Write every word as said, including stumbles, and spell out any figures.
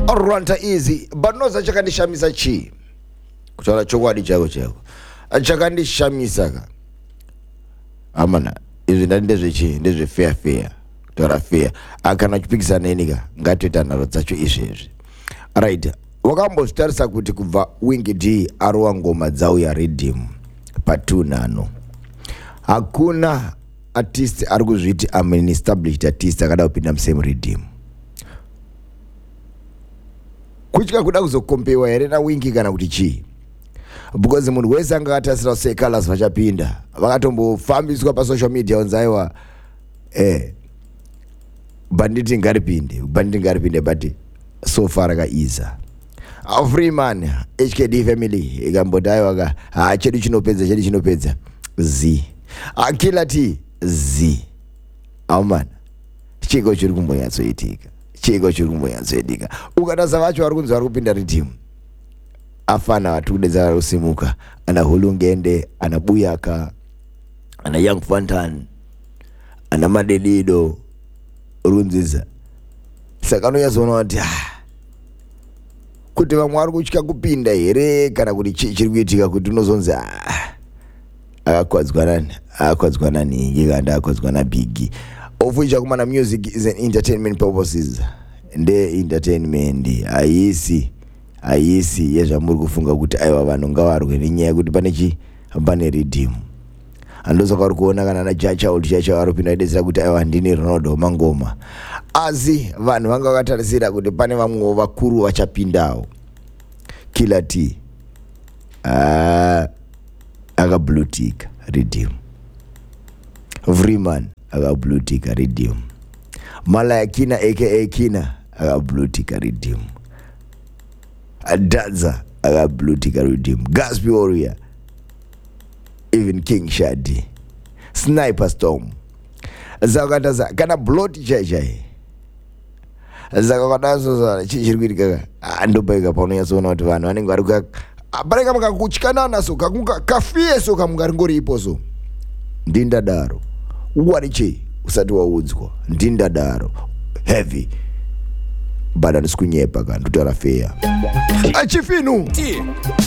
Rwanda easy but no zachakandishamisa chi kutaura chokwadi chako chako achakandishamisa ka amana izvi ndezvechi ndezve fair fair kutaura fair akana chipikisana nenika ngatoita nharo dzacho izvezvi. Right, wakambozvitarisa kuti kubva Wingy D arova ngoma dzau ya Rhythm patu nano hakuna artist ari kuzviti am an established artist akada kupinda musame Rhythm. Kuchika kuda kuzokompewa here na Wingy kana kuti chii? Because munhu wese anga akatasira sei Colors vachapinda vakatombofambiswa pa social media onzaiwa eh banditi ngaripinde banditi ngaripinde but so far akaiza Freeman H K D family ikambodaiwa ka ha chedu chinopedza chedu chinopedza z Akila T z aman chiko chiri kumbonyatsoitika chiko chiri kumbonyatsoitika ukataza vacho vari kunzi vari kupinda Rhythm afana watu kudeza rusimuka ana Hulungende ana Buyaka ana Young Fantan ana Madedido runziza sakano yazona wati kuti vamwe vari kuchika kupinda here kana kuti chiri kuitika kuti unozonzi akakwadzwa nani akakwadzwa nani ngikanda akakwadzwa na Biggie ofuisha kumana music is an entertainment purposes nde entertainment aisi aisi yezvamuri kufunga kuti aiwa vanhu ngavarwe nenyaya kuti pane chi pane Rhythm andozoka vari kuona kana na Jacha ult Jacha vari kupinda idetsera kuti aiwa ndini Ronaldo mangoma asi vanhu vanga vakatarisira kuti pane vamwe vakuru vachapindawo. Killer T ah akablutika Rhythm, Freeman akablutika Rhythm, Malaya Kina aka Kina akablutika Rhythm, Adaza akablutika Rhythm, Gatsby Warrior, even King Shadi, Sniper Storm zakataza kana Blot Jai zakakadazo za chiri kuitika andobaika pano yazona kuti vanhu vanenge vari bareka makakuchikana so kakunga kafie so kamungari ipo so ndindadaro wari che usati waudzwa ndindadaro heavy bada nisikunyepa kana kutaura fair achifinu